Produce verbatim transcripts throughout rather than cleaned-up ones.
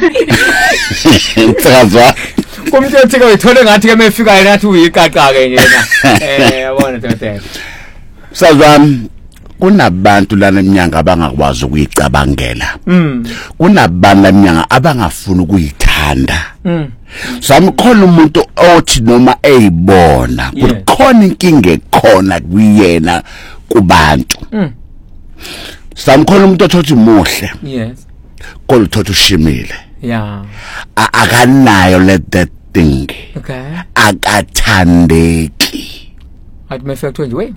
Tsazwa. Umuntu ethi ke uyithole ngathi ke mefika ngathi uyiqaqa ke yena. Eh yabona Dr. Sazwami kunabantu lana eminyanga abangakwazi ukuyicabangela. Mm. Kunabantu eminyanga abangafuni ukuyithanda. Mm. Samkhona umuntu othi noma eyibona kukhona inkinga ekhona kuyena kubantu. Mm. Samkhona umuntu othi muhle. Yes. Kodwa uthothi ushimile. Yeah. Akanayo let that thing. Okay. Akathandeki. Athi mefika kuthiwe nje we.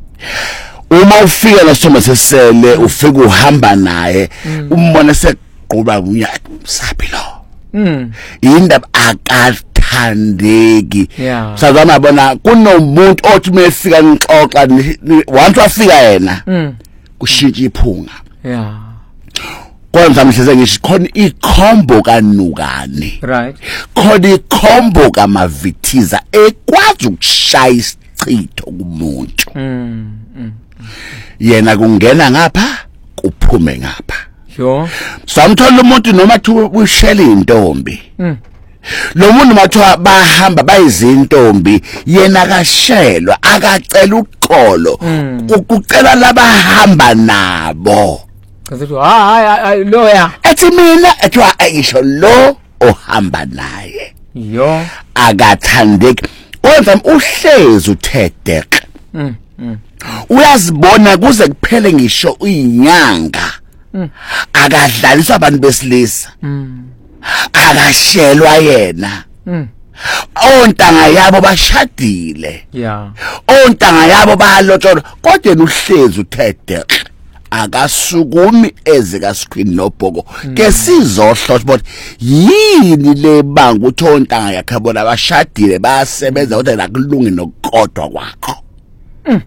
Uma ufika lasoma sesele ufika uhamba naye umbone seqhuba unyaka sabi lo. Mm. Indaba akathandeki. Yeah. Sazama bona kunomuntu othi mefika nixoxa once wafika yena. Mm. Kushintsha iphunga. Yeah. Kwenza mhleze ngisho khona ikhombo kanukane. Right. Khona ikhombo kamavithiza ekwazi ukushaya isichitho kumuntu. Mm. Mm. Yena kungena ngapha kuphume ngapha. Sure. Samthola umuntu noma thi ushela intombi. Mm. Lo muntu mathiwa bahamba bayizintombi yena kashelwa akacela uxolo ukucela labahamba nabo. Kazethu hayi lo ya. Ethi mina ethiwa ayisho lo ohamba naye. Yo. Akathandeki. Kodwa uhlezi uthedek. Mm. Mm. Uyazibona kuze kuphele ngisho uyinyanga. Mm. Akadlaliswa abantu besilisa. Mm. Akashelwa yena. Mm. Ontanga yabo bashadile. Yeah. Ontanga yabo bayalotsholwa kodwa yena uhlezi uthede. Akasukumi ezika screen nobhoko ke sizohlola ukuthi yini le banga uthi ontanga yakhe bona bashadile bayasebenza kodwa nakulungi nokukodwa kwakho. Mm.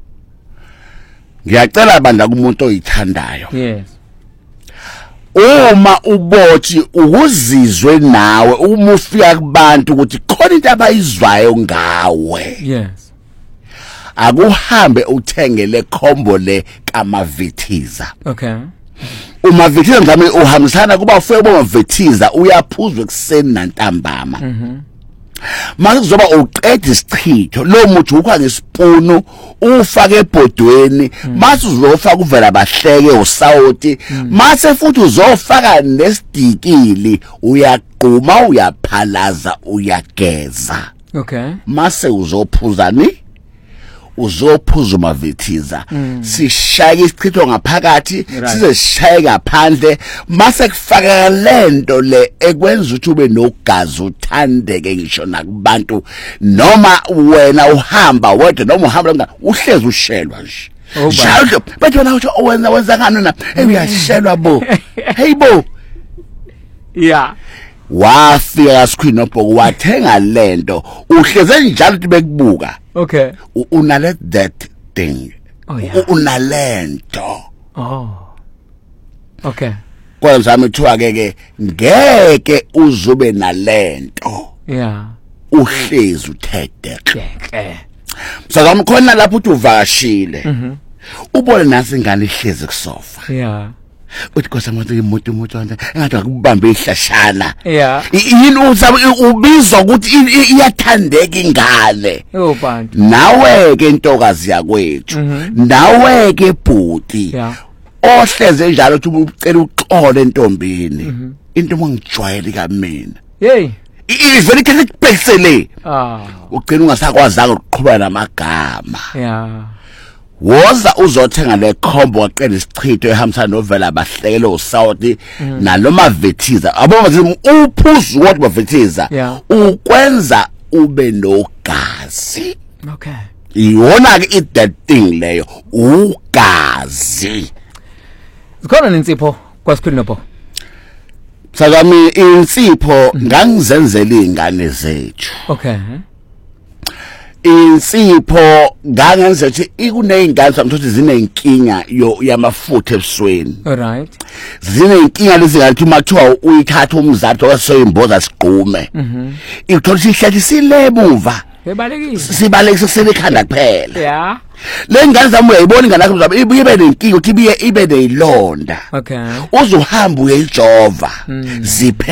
Ngiyacela bandla kumuntu oyithandayo. Yes. Uma ubothi ukuzizwe nawe uma ufika kubantu ukuthi khona into abayizwayo ngawe. Yes. Akuhambe uthengele khombo le kamavithiza. Okay. Uma vithiza ngami uhambisana kuba ufike bomavithiza uyaphuzwa ekseni nantambama. Mhm. Manje kuzoba uqeda isichitho lo muthi ukwa ngesipunu ufake ebhodweni mase uzofaka uvela bahleke usawoti mase futhi uzofaka nesidikili uyaqhuma uyaphalaza uyageza. Okay. Mase uzophuzani uzophuza umavithiza sishaya isichitho ngaphakathi size sishaye ngaphandle mase kufaka lento le ekwenza ukuthi ube nogazi uthandeke ngisho nakubantu noma wena uhamba wedwa noma uhamba ngani uhlezi ushelwa nje njalo bathi wena uthi owenza wenza ngani na uyashelwa bo hey bo yeah wafika screen nobhoko wathenga lento uhleze njalo ukuthi bekubuka. Okay. Una that thing. Oh yeah. Unalento. Oh. Okay. Kwenza mithiwa ke ke ngeke uzube nalento. Yeah. Uhlezi uthede. Ngeke. Sazama khona lapho uthi uvashile. Mhm. Ubone nasi ingane ihlezi kusofa. Yeah. Uthi kosamuntu imoto imoto engathi akubambe ihlashana. Yeah. Yini uzabe ubizwa ukuthi iyathandeka ingane. Oh bantu. Nawe ke intokazi yakwethu. Nawe ke bhuti. Yeah. Ohleze njalo uthi ucela uxole entombini. Into mangijwayele kamina. Hey. Ivele ke kubhekisele. Ah. Ugcina ungasakwazanga ukuqhubeka namagama. Yeah. Woza uzothenga le khombo waqeda isichitho ehambisana novela bahlekelo usawoti naloma vethiza abomazi uphuzu what bavethiza ukwenza ube nogazi. Okay. Iwona ke it that thing leyo ugazi. Zikhona insipho kwasikhulinopo. Sakami insipho ngangizenzela izingane zethu. Okay. Insipho ngangenza ukuthi ikuneyingane somthothi zinenkinga yo yamafutha ebusweni. Alright. Zinenkinga lezi ngathi makuthiwa uyithatha umzathu wasoyimboza sigqume. Mhm. Ikuthola sihleli silebumva. Ebalekile. Sibalekise selekhanda kuphela. Yeah. Le ngane zami uyayibona ingane yakho mzabe ibuye ibe nenkinga ukuthi ibe ibe nezilonda. Okay. Uzuhamba uyejova. Ziphe